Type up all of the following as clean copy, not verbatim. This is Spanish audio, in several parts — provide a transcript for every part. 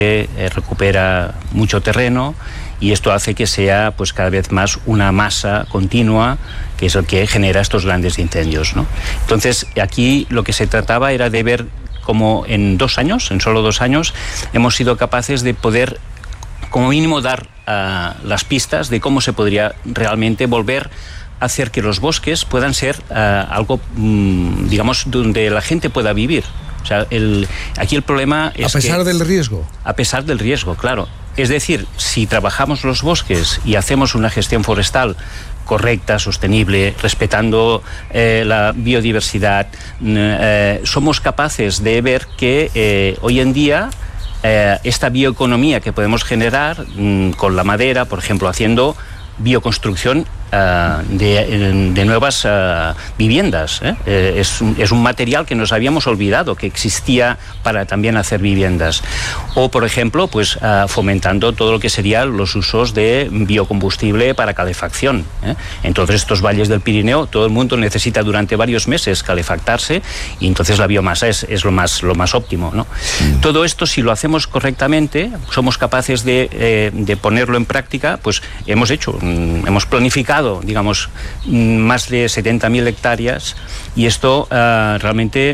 recupera mucho terreno y esto hace que sea pues cada vez más una masa continua, que es el que genera estos grandes incendios, ¿no? Entonces aquí lo que se trataba era de ver cómo en solo 2 años, hemos sido capaces de poder como mínimo dar las pistas de cómo se podría realmente volver a hacer que los bosques puedan ser algo, digamos, donde la gente pueda vivir. O sea, aquí el problema es ¿A pesar del riesgo? A pesar del riesgo, claro. Es decir, si trabajamos los bosques y hacemos una gestión forestal correcta, sostenible, respetando la biodiversidad, somos capaces de ver que hoy en día esta bioeconomía que podemos generar con la madera, por ejemplo, haciendo bioconstrucción de nuevas viviendas. Es un material que nos habíamos olvidado que existía para también hacer viviendas. O, por ejemplo, pues fomentando todo lo que serían los usos de biocombustible para calefacción. Entonces, estos valles del Pirineo, todo el mundo necesita durante varios meses calefactarse y entonces la biomasa es lo más óptimo, ¿no? Todo esto, si lo hacemos correctamente, somos capaces de ponerlo en práctica, pues hemos planificado, digamos, más de 70.000 hectáreas y esto realmente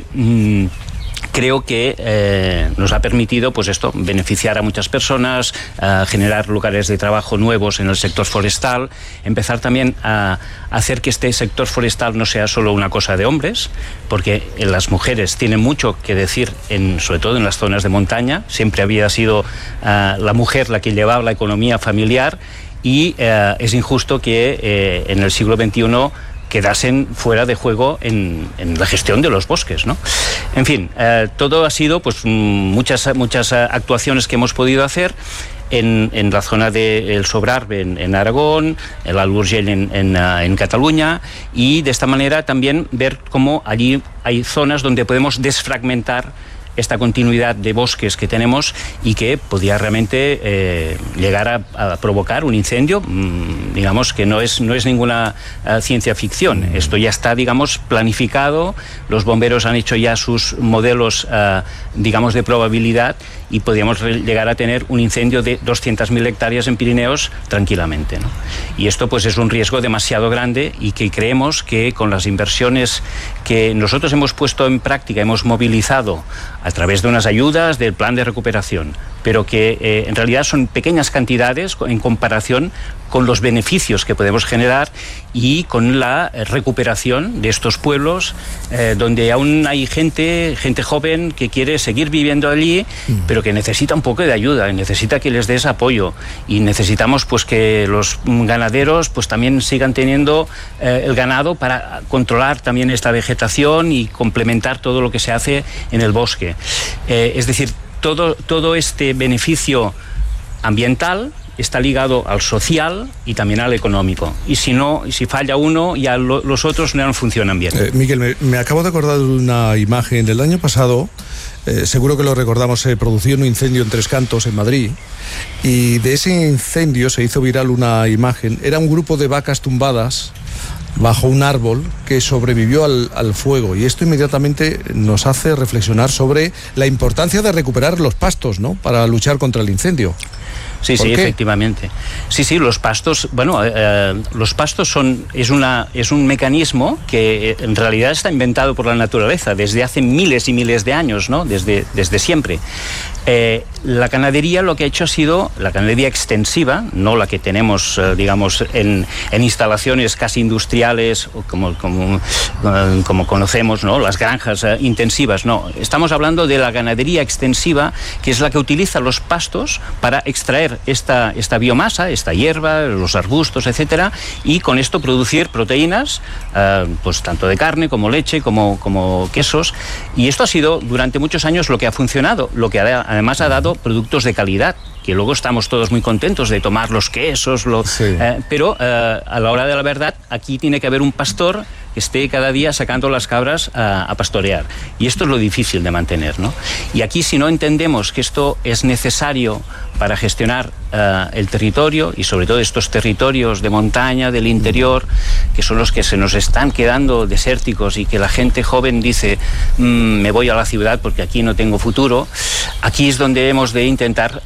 creo que nos ha permitido, pues esto, beneficiar a muchas personas, generar lugares de trabajo nuevos en el sector forestal, empezar también a hacer que este sector forestal no sea solo una cosa de hombres, porque las mujeres tienen mucho que decir, sobre todo en las zonas de montaña. Siempre había sido la mujer la que llevaba la economía familiar y es injusto que en el siglo XXI quedasen fuera de juego en la gestión de los bosques, ¿no? En fin, todo ha sido pues muchas actuaciones que hemos podido hacer en la zona del Sobrarbe en Aragón, el Alt Urgell en Cataluña, y de esta manera también ver cómo allí hay zonas donde podemos desfragmentar esta continuidad de bosques que tenemos y que podía realmente llegar a provocar un incendio, digamos que no es ninguna ciencia ficción. Esto ya está, digamos, planificado, los bomberos han hecho ya sus modelos, digamos, de probabilidad y podríamos llegar a tener un incendio de 200.000 hectáreas en Pirineos tranquilamente, ¿no? Y esto pues es un riesgo demasiado grande y que creemos que con las inversiones que nosotros hemos puesto en práctica, hemos movilizado a través de unas ayudas del plan de recuperación, pero que en realidad son pequeñas cantidades en comparación con los beneficios que podemos generar y con la recuperación de estos pueblos donde aún hay gente joven que quiere seguir viviendo allí, pero que necesita un poco de ayuda, necesita que les des apoyo, y necesitamos pues que los ganaderos pues también sigan teniendo el ganado para controlar también esta vegetación y complementar todo lo que se hace en el bosque. Es decir, todo este beneficio ambiental está ligado al social y también al económico. Y si falla uno, ya los otros no funcionan bien. Miguel, me acabo de acordar de una imagen del año pasado, seguro que lo recordamos, se produjo un incendio en Tres Cantos, en Madrid, y de ese incendio se hizo viral una imagen. Era un grupo de vacas tumbadas bajo un árbol que sobrevivió al fuego, y esto inmediatamente nos hace reflexionar sobre la importancia de recuperar los pastos, ¿no?, para luchar contra el incendio. Sí, efectivamente. Sí, los pastos, bueno, los pastos es un mecanismo que en realidad está inventado por la naturaleza desde hace miles y miles de años, ¿no? Desde siempre. La ganadería lo que ha hecho ha sido la ganadería extensiva, no la que tenemos, digamos, en instalaciones casi industriales, como conocemos, ¿no?, las granjas intensivas. No, estamos hablando de la ganadería extensiva, que es la que utiliza los pastos para extraer esta biomasa, esta hierba, los arbustos, etcétera, y con esto producir proteínas, pues tanto de carne como leche, como quesos. Y esto ha sido durante muchos años lo que ha funcionado, lo que además ha dado productos de calidad, que luego estamos todos muy contentos de tomar los quesos, pero a la hora de la verdad aquí tiene que haber un pastor que esté cada día sacando las cabras a pastorear. Y esto es lo difícil de mantener, ¿no? Y aquí, si no entendemos que esto es necesario para gestionar el territorio, y sobre todo estos territorios de montaña, del interior, que son los que se nos están quedando desérticos y que la gente joven dice, me voy a la ciudad porque aquí no tengo futuro, aquí es donde hemos de intentar